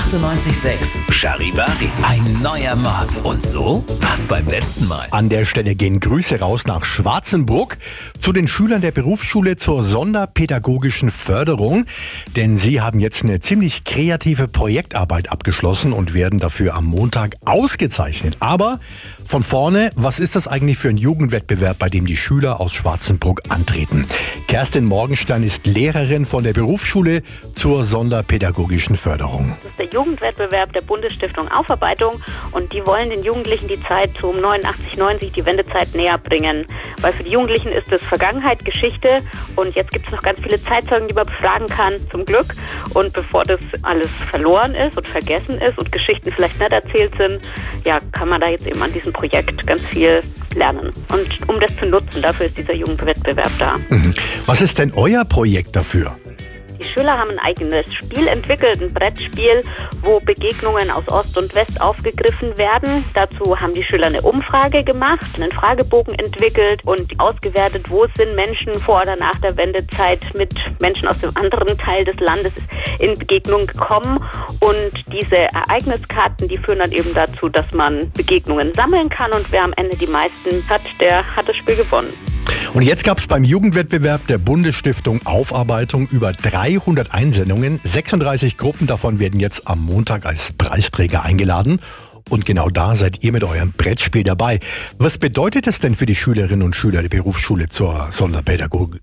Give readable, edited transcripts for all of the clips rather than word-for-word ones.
98.6 Charivari. Ein neuer Morgen. Und so war's beim letzten Mal. An der Stelle gehen Grüße raus nach Schwarzenbruck zu den Schülern der Berufsschule zur sonderpädagogischen Förderung. Denn sie haben jetzt eine ziemlich kreative Projektarbeit abgeschlossen und werden dafür am Montag ausgezeichnet. Aber von vorne, was ist das eigentlich für ein Jugendwettbewerb, bei dem die Schüler aus Schwarzenbruck antreten? Kerstin Morgenstern ist Lehrerin von der Berufsschule zur sonderpädagogischen Förderung. Das ist der Jugendwettbewerb der Bundesstiftung Aufarbeitung und die wollen den Jugendlichen die Zeit so um 89, 90, die Wendezeit näher bringen. Weil für die Jugendlichen ist es Vergangenheit, Geschichte und jetzt gibt es noch ganz viele Zeitzeugen, die man befragen kann, zum Glück. Und bevor das alles verloren ist und vergessen ist und Geschichten vielleicht nicht erzählt sind, ja, kann man da jetzt eben an diesem Projekt ganz viel lernen. Und um das zu nutzen, dafür ist dieser Jugendwettbewerb da. Was ist denn euer Projekt dafür? Die Schüler haben ein eigenes Spiel entwickelt, ein Brettspiel, wo Begegnungen aus Ost und West aufgegriffen werden. Dazu haben die Schüler eine Umfrage gemacht, einen Fragebogen entwickelt und ausgewertet, wo sind Menschen vor oder nach der Wendezeit mit Menschen aus dem anderen Teil des Landes in Begegnung gekommen. Und diese Ereigniskarten, die führen dann eben dazu, dass man Begegnungen sammeln kann und wer am Ende die meisten hat, der hat das Spiel gewonnen. Und jetzt gab es beim Jugendwettbewerb der Bundesstiftung Aufarbeitung über 300 Einsendungen. 36 Gruppen davon werden jetzt am Montag als Preisträger eingeladen. Und genau da seid ihr mit eurem Brettspiel dabei. Was bedeutet es denn für die Schülerinnen und Schüler der Berufsschule zur Sonderpädagogik?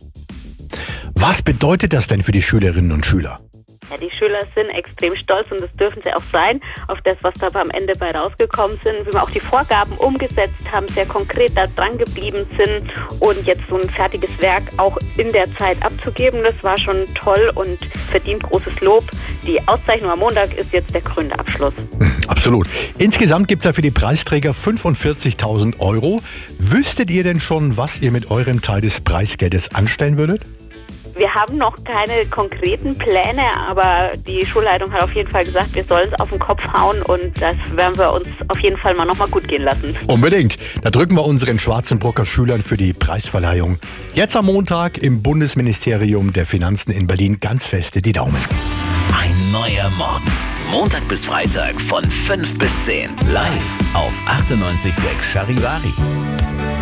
Was bedeutet das denn für die Schülerinnen und Schüler? Ja, die Schüler sind extrem stolz und das dürfen sie auch sein, auf das, was da am Ende bei rausgekommen sind, wie wir auch die Vorgaben umgesetzt haben, sehr konkret da dran geblieben sind und jetzt so ein fertiges Werk auch in der Zeit abzugeben, das war schon toll und verdient großes Lob. Die Auszeichnung am Montag ist jetzt der krönende Abschluss. Absolut. Insgesamt gibt es ja für die Preisträger 45.000 €. Wüsstet ihr denn schon, was ihr mit eurem Teil des Preisgeldes anstellen würdet? Wir haben noch keine konkreten Pläne, aber die Schulleitung hat auf jeden Fall gesagt, wir sollen es auf den Kopf hauen und das werden wir uns auf jeden Fall mal nochmal gut gehen lassen. Unbedingt. Da drücken wir unseren Schwarzenbrucker Schülern für die Preisverleihung jetzt am Montag im Bundesministerium der Finanzen in Berlin ganz feste die Daumen. Ein neuer Morgen. Montag bis Freitag von 5 bis 10. Live auf 98.6 Charivari.